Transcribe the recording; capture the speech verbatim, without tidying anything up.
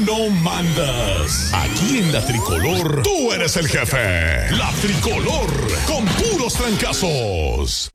no mandas. Aquí en La Tricolor, tú eres el jefe. La Tricolor, con puros trancazos.